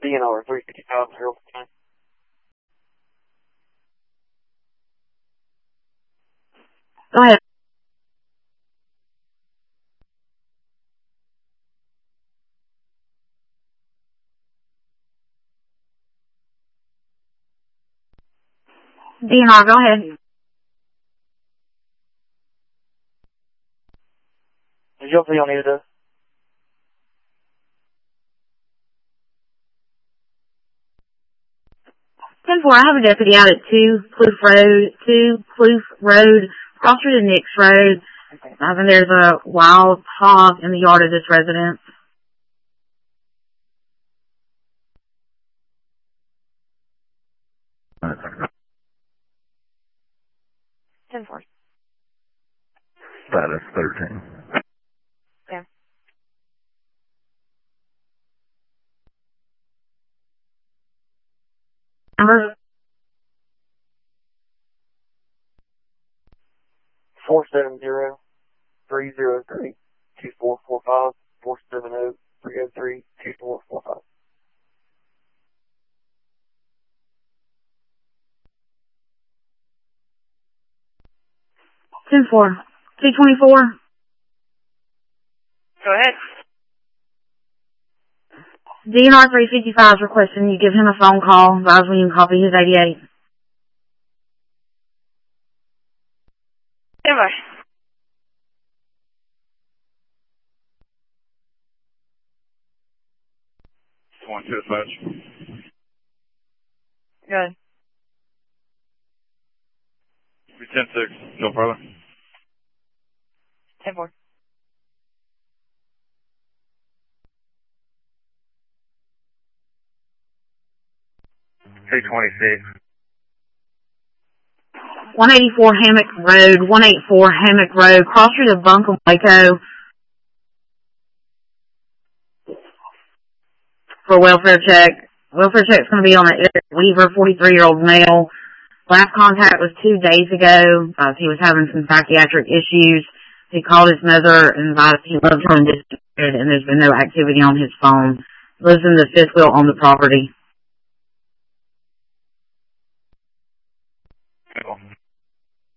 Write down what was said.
DNR 355 Harold County. Go ahead. DNR, go ahead. Is your on either? I have a deputy out at 2 Kloof Road, cross street of Nix Road. I think there's a wild hog in the yard of this residence. 10-4. Status 13. Yeah. Number 470-303-2445, 470-303-2445. Ten four. 224. Go ahead. DNR 355 is requesting you give him a phone call. Advise when you can copy his 88. Goodbye. One dispatch. Good. 10-6. No further. 10-4. Two 26. 184 Hammock Road, 184 Hammock Road, cross street of Buncombe, Waco. For welfare check. Welfare check's going to be on an Eric Weaver, 43-year-old male. Last contact was 2 days ago. He was having some psychiatric issues. He called his mother and advised he loved her and disappeared, and there's been no activity on his phone. Lives in the fifth wheel on the property.